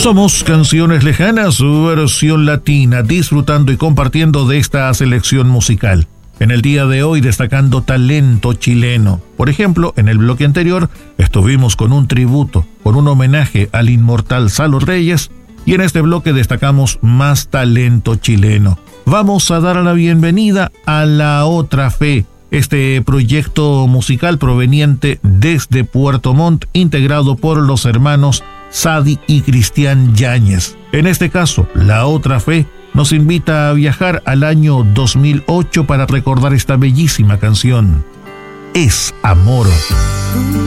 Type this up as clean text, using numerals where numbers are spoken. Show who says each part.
Speaker 1: Somos Canciones Lejanas, su versión latina, disfrutando y compartiendo de esta selección musical. En el día de hoy destacando talento chileno. Por ejemplo, en el bloque anterior estuvimos con un tributo, con un homenaje al inmortal Salo Reyes, y en este bloque destacamos más talento chileno. Vamos a dar la bienvenida a La Otra Fe, este proyecto musical proveniente desde Puerto Montt, integrado por los hermanos Sadi y Cristian Yáñez. En este caso, La Otra Fe nos invita a viajar al año 2008 para recordar esta bellísima canción. Es amor.